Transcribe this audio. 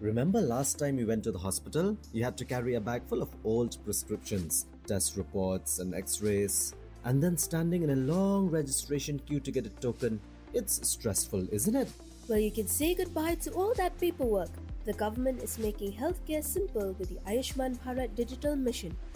Remember last time you went to the hospital? You had to carry a bag full of old prescriptions, test reports, and x rays, and then standing in a long registration queue to get a token. It's stressful, isn't it? Well, you can say goodbye to all that paperwork. The government is making healthcare simple with the Ayushman Bharat Digital Mission.